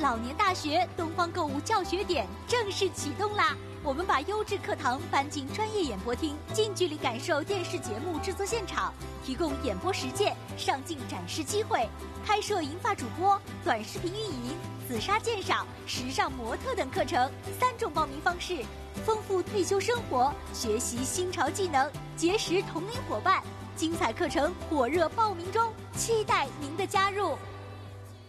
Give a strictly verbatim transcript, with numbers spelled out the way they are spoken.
老年大学东方购物教学点正式启动啦！我们把优质课堂搬进专业演播厅，近距离感受电视节目制作现场，提供演播实践、上镜展示机会，开设银发主播、短视频运营、紫砂鉴赏、时尚模特等课程，三种报名方式，丰富退休生活，学习新潮技能，结识同龄伙伴。精彩课程火热报名中，期待您的加入。